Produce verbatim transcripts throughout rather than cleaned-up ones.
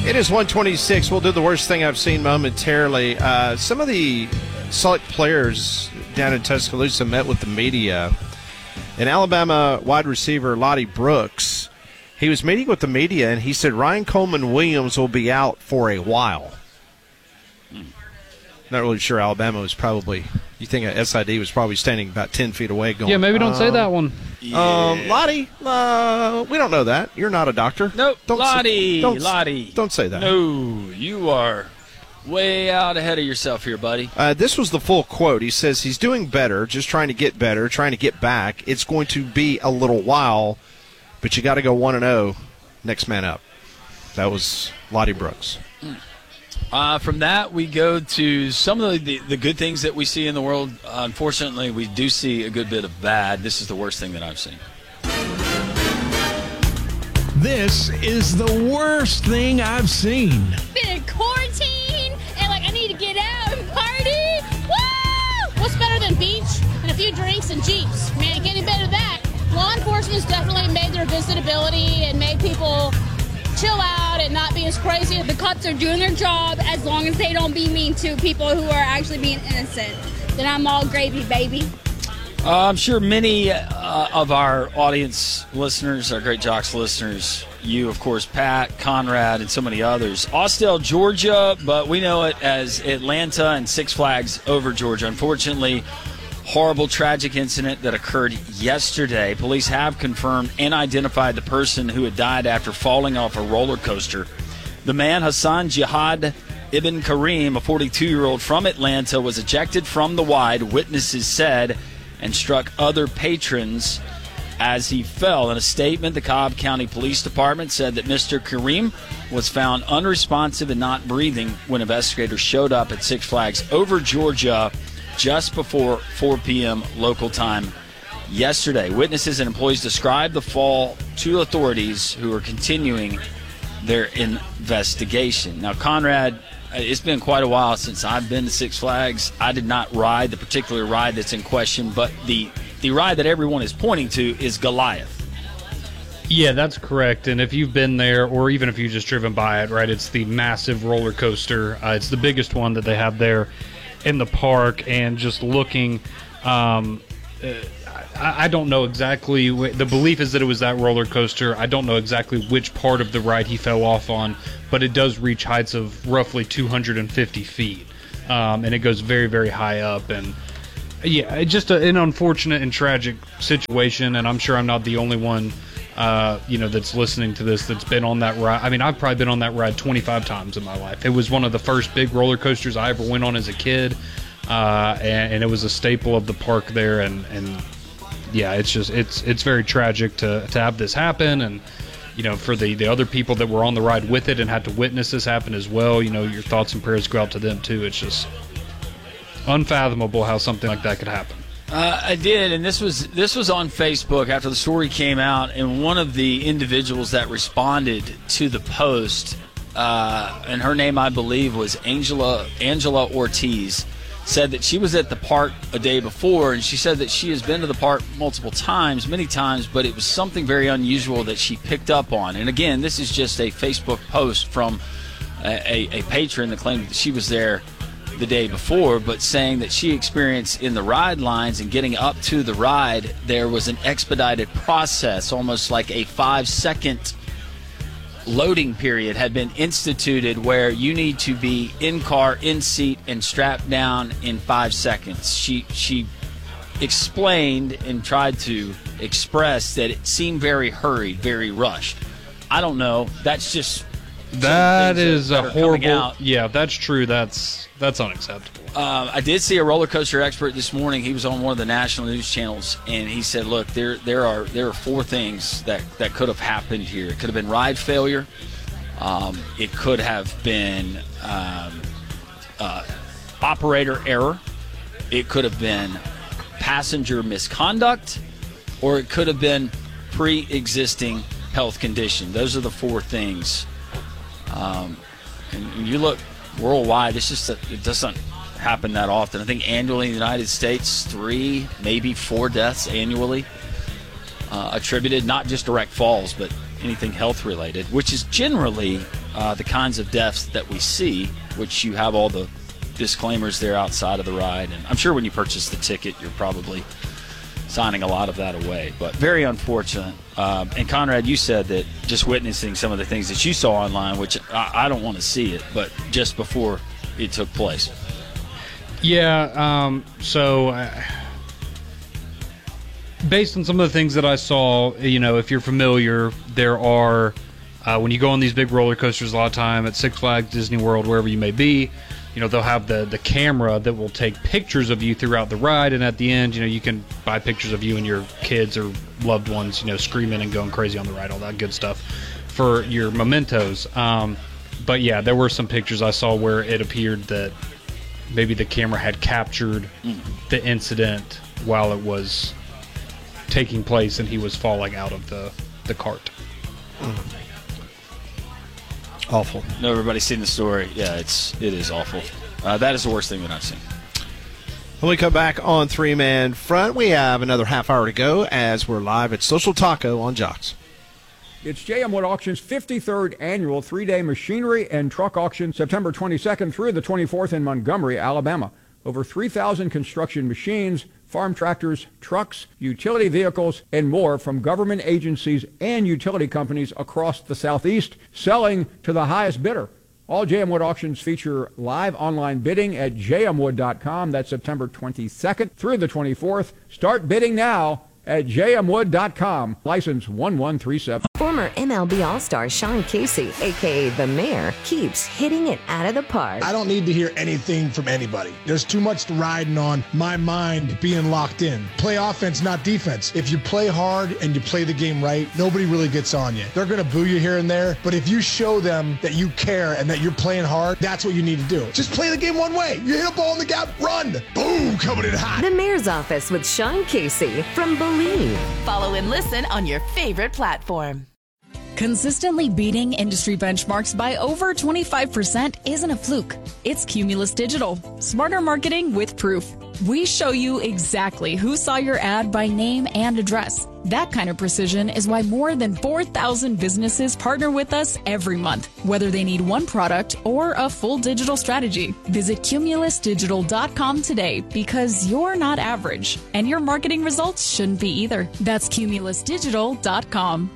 It is one twenty-six. We'll do the worst thing I've seen momentarily. Uh, some of the select players down in Tuscaloosa met with the media. And Alabama wide receiver Lottie Brooks, he was meeting with the media, and he said Ryan Coleman Williams will be out for a while. Hmm. Not really sure Alabama was probably – you think S I D was probably standing about ten feet away going, yeah, maybe don't um, say that one. Yeah. Um, Lottie, uh, we don't know that. You're not a doctor. Nope. Don't Lottie, say, don't, Lottie. Don't say that. No, you are way out ahead of yourself here, buddy. Uh, this was the full quote. He says he's doing better, just trying to get better, trying to get back. It's going to be a little while, but you got to go one and oh, next man up. That was Lottie Brooks. Mm. Uh, from that, we go to some of the, the, the good things that we see in the world. Uh, unfortunately, we do see a good bit of bad. This is the worst thing that I've seen. This is the worst thing I've seen. Been in quarantine, and like I need to get out and party. Woo! What's better than beach and a few drinks and Jeeps? Man, getting better than that. Law enforcement's definitely made their visitability and made people chill out and not be as crazy. The cops are doing their job as long as they don't be mean to people who are actually being innocent. Then I'm all gravy, baby. Uh, I'm sure many uh, of our audience listeners, our Great Jocks listeners, you, of course, Pat, Conrad, and so many others. Austell, Georgia, but we know it as Atlanta and Six Flags over Georgia. Unfortunately, horrible, tragic incident that occurred yesterday. Police have confirmed and identified the person who had died after falling off a roller coaster. The man, Hassan Jihad Ibn Karim, a forty-two-year-old from Atlanta, was ejected from the ride, witnesses said, and struck other patrons as he fell. In a statement, the Cobb County Police Department said that Mister Karim was found unresponsive and not breathing when investigators showed up at Six Flags over Georgia just before four p.m. local time yesterday. Witnesses and employees described the fall to authorities who are continuing their investigation. Now, Conrad, it's been quite a while since I've been to Six Flags. I did not ride the particular ride that's in question, but the, the ride that everyone is pointing to is Goliath. Yeah, that's correct. And if you've been there, or even if you've just driven by it, right, it's the massive roller coaster. Uh, it's the biggest one that they have there in the park, and just looking, um, uh, I, I don't know exactly. Wh- the belief is that it was that roller coaster. I don't know exactly which part of the ride he fell off on, but it does reach heights of roughly two hundred fifty feet, um, and it goes very, very high up. And yeah, it's just a, an unfortunate and tragic situation, and I'm sure I'm not the only one Uh, you know, that's listening to this that's been on that ride. I mean, I've probably been on that ride twenty-five times in my life. It was one of the first big roller coasters I ever went on as a kid, uh, and, and it was a staple of the park there. And, and yeah, it's just it's it's very tragic to to have this happen, and you know, for the the other people that were on the ride with it and had to witness this happen as well. You know, your thoughts and prayers go out to them too. It's just unfathomable how something like that could happen. Uh, I did, and this was this was on Facebook after the story came out, and one of the individuals that responded to the post, uh, and her name I believe was Angela Angela Ortiz, said that she was at the park a day before, and she said that she has been to the park multiple times, many times, but it was something very unusual that she picked up on. And again, this is just a Facebook post from a, a, a patron that claimed that she was there the day before, but saying that she experienced in the ride lines and getting up to the ride, there was an expedited process, almost like a five second loading period had been instituted where you need to be in car, in seat, and strapped down in five seconds. She she explained and tried to express that it seemed very hurried, very rushed. I don't know. That's just that is that, a that horrible. Yeah, that's true. That's that's unacceptable. Uh, I did see a roller coaster expert this morning. He was on one of the national news channels, and he said, "Look, there there are there are four things that, that could have happened here. It could have been ride failure. Um, it could have been um, uh, operator error. It could have been passenger misconduct, or it could have been pre-existing health condition. Those are the four things." Um, and you look worldwide, it's just a, it doesn't happen that often. I think annually in the United States, three, maybe four deaths annually uh, attributed, not just direct falls, but anything health related, which is generally uh, the kinds of deaths that we see, which you have all the disclaimers there outside of the ride. And I'm sure when you purchase the ticket, you're probably signing a lot of that away. But very unfortunate. Um, and Conrad, you said that just witnessing some of the things that you saw online, which I, I don't want to see it, but just before it took place. Yeah, um, so uh, based on some of the things that I saw, you know, if you're familiar, there are, uh, when you go on these big roller coasters a lot of time at Six Flags, Disney World, wherever you may be, you know, they'll have the, the camera that will take pictures of you throughout the ride, and at the end, you know, you can buy pictures of you and your kids or loved ones, you know, screaming and going crazy on the ride, all that good stuff for your mementos. Um, but yeah, there were some pictures I saw where it appeared that maybe the camera had captured the incident while it was taking place and he was falling out of the, the cart. Mm. Awful. No, everybody's seen the story. Yeah, it's it is awful. Uh, that is the worst thing that I've seen. When we come back on Three Man Front, we have another half hour to go as we're live at Social Taco on Jocks. It's J M Wood Auction's fifty-third annual three-day machinery and truck auction, September twenty-second through the twenty-fourth in Montgomery, Alabama. Over three thousand construction machines, farm tractors, trucks, utility vehicles, and more from government agencies and utility companies across the Southeast, selling to the highest bidder. All J M Wood auctions feature live online bidding at j m wood dot com. That's September twenty-second through the twenty-fourth. Start bidding now at j m wood dot com. License one one three seven. Former M L B All-Star Sean Casey, a k a. The Mayor, keeps hitting it out of the park. I don't need to hear anything from anybody. There's too much riding on my mind being locked in. Play offense, not defense. If you play hard and you play the game right, nobody really gets on you. They're going to boo you here and there, but if you show them that you care and that you're playing hard, that's what you need to do. Just play the game one way. You hit a ball in the gap, run. Boom, coming in hot. The Mayor's Office with Sean Casey from Believe. Follow and listen on your favorite platform. Consistently beating industry benchmarks by over twenty-five percent isn't a fluke. It's Cumulus Digital. Smarter marketing with proof. We show you exactly who saw your ad by name and address. That kind of precision is why more than four thousand businesses partner with us every month, whether they need one product or a full digital strategy. Visit cumulus digital dot com today because you're not average, and your marketing results shouldn't be either. That's cumulus digital dot com.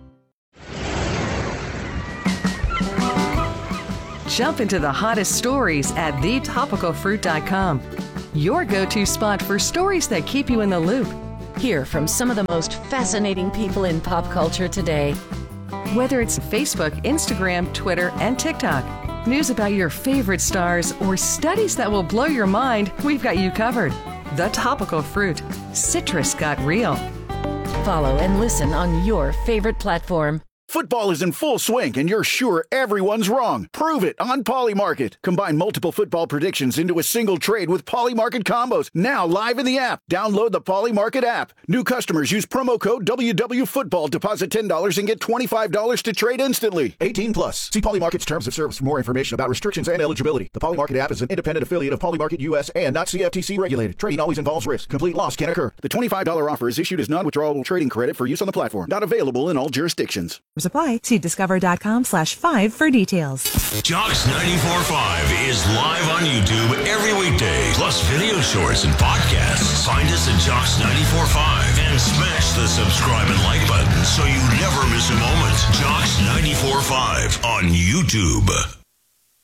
Jump into the hottest stories at the topical fruit dot com. Your go-to spot for stories that keep you in the loop. Hear from some of the most fascinating people in pop culture today. Whether it's Facebook, Instagram, Twitter, and TikTok, news about your favorite stars, or studies that will blow your mind, we've got you covered. The Topical Fruit. Citrus got real. Follow and listen on your favorite platform. Football is in full swing, and you're sure everyone's wrong. Prove it on Polymarket. Combine multiple football predictions into a single trade with Polymarket combos. Now live in the app. Download the Polymarket app. New customers use promo code W W Football. Deposit ten dollars and get twenty-five dollars to trade instantly. eighteen plus. See Polymarket's terms of service for more information about restrictions and eligibility. The Polymarket app is an independent affiliate of Polymarket U S and not C F T C regulated. Trading always involves risk. Complete loss can occur. The twenty-five dollars offer is issued as non-withdrawable trading credit for use on the platform. Not available in all jurisdictions. Apply. See discover dot com slash five for details. Jocks ninety-four point five is live on YouTube every weekday, plus video shorts and podcasts. Find us at Jocks ninety-four point five and smash the subscribe and like button so you never miss a moment. Jocks ninety-four point five on YouTube.